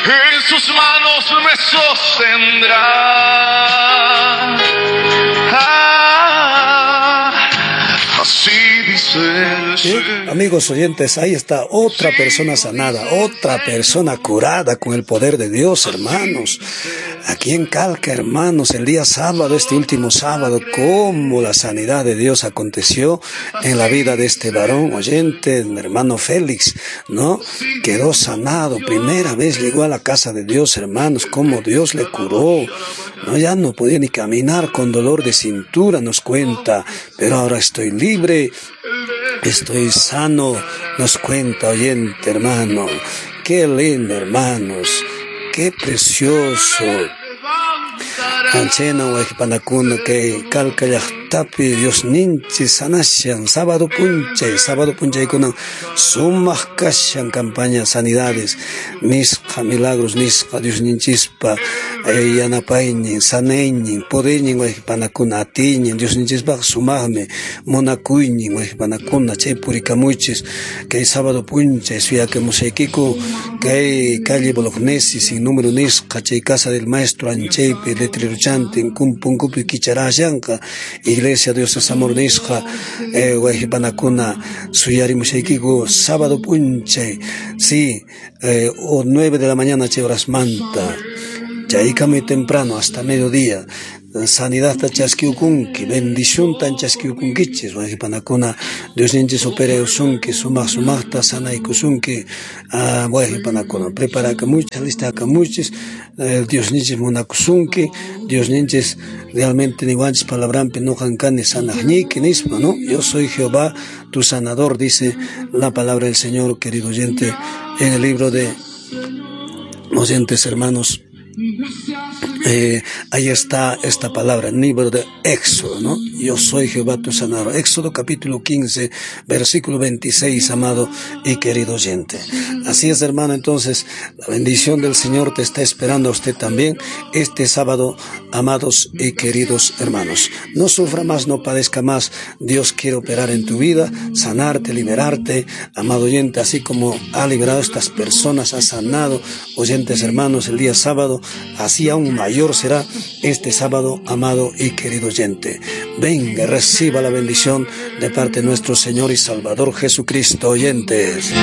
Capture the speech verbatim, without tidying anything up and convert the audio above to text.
en sus manos me sostendrá. Ah, así dice el Señor. Bien, amigos oyentes, ahí está otra persona sanada, otra persona curada con el poder de Dios, hermanos. Aquí en Calca, hermanos, el día sábado, este último sábado, cómo la sanidad de Dios aconteció en la vida de este varón oyente, el hermano Félix, ¿no? Quedó sanado, primera vez llegó a la casa de Dios, hermanos, cómo Dios le curó, ¿no? Ya no podía ni caminar, con dolor de cintura, nos cuenta, pero ahora estoy libre, estoy sano, nos cuenta, oyente, hermano. Qué lindo, hermanos, qué precioso. Anchena Huaypanacuna que calca tapi Dios ninchi sanashan sábado punche sábado punche con sumas kashan campaña sanidades nisqa milagros nisqa Dios ninchispa yanapaynin saneñin podeñin Huaypanacuna atiñin Dios ninchispa sumagme monacuynin Huaypanacuna chay purikamuchis que sábado punche suya que musaikiku que calle Bolognesi sin número nisqa chay casa del maestro Ancheipe letreruchante en kumpunkupi kicharashanka Iglesia Dios es amor nisqa eh, Huaypanacuna suyari mushaikiku sábado punche sí eh, o nueve de la mañana che horas manta chaika muy temprano hasta mediodía sanidad ta chaskiukunki bendición tan chaskiukunkichis Huaypanacuna Dios ninchis opere usunki sumaq sumaqta sanaykusunki ah, Huaypanacuna prepara kamuchis lista kamuchis eh, Dios ninchis munakusunki Dios ninchis realmente niwanchis palabrampi no kankani sanajñiki nisma, ¿no? Yo soy Jehová tu sanador, dice la palabra del Señor, querido oyente, en el libro de oyentes hermanos. Eh, ahí está esta palabra, el libro de Éxodo, ¿no? Yo soy Jehová tu sanador. Éxodo capítulo quince, versículo veintiséis, amado y querido oyente. Así es, hermano, entonces, la bendición del Señor te está esperando a usted también este sábado, amados y queridos hermanos. No sufra más, no padezca más. Dios quiere operar en tu vida, sanarte, liberarte, amado oyente, así como ha liberado a estas personas, ha sanado, oyentes hermanos, el día sábado, así aún mayor será este sábado, amado y querido oyente. Venga, reciba la bendición de parte de nuestro Señor y Salvador Jesucristo, oyentes.